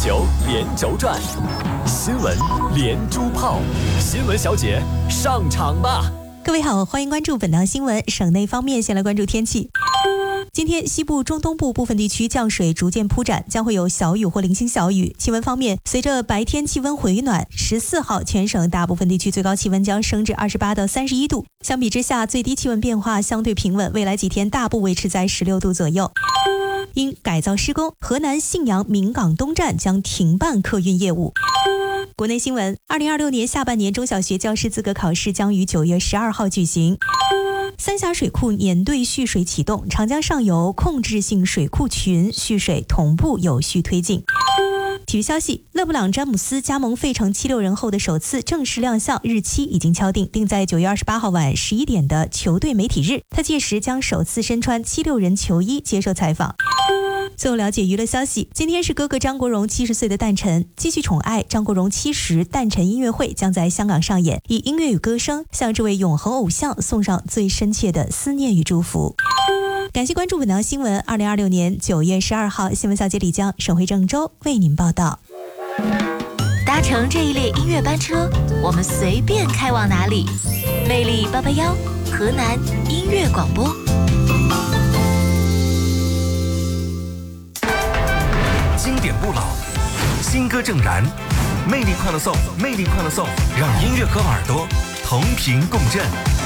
球连轴转，新闻连珠炮，新闻小姐上场吧！ 各位好，欢迎关注本档新闻。省内方面，先来关注天气。今天西部、中东部部分地区降水逐渐铺展，将会有小雨或零星小雨。气温方面，随着白天气温回暖，14号全省大部分地区最高气温将升至28到31度。相比之下，最低气温变化相对平稳，未来几天大部维持在16度左右。因改造施工，河南信阳岷港东站将停办客运业务。国内新闻，2026年下半年中小学教师资格考试将于9月12号举行。三峡水库年队蓄水启动，长江上游控制性水库群蓄水同步有序推进。体育消息，勒布朗詹姆斯加盟费城76人后的首次正式亮相日期已经敲定，定在9月28号晚11点的球队媒体日，他届时将首次身穿76人球衣接受采访。最后了解娱乐消息，今天是哥哥张国荣70岁的诞辰，继续宠爱张国荣70诞辰音乐会将在香港上演，以音乐与歌声向这位永恒偶像送上最深切的思念与祝福。感谢关注本档新闻，2026年9月12号，新闻小姐李江、沈慧郑州为您报道。 搭乘这一列音乐班车，我们随便开往哪里？魅力881，河南音乐广播。 经典不老，新歌正燃，魅力快乐颂，魅力快乐颂，让音乐和耳朵同频共振。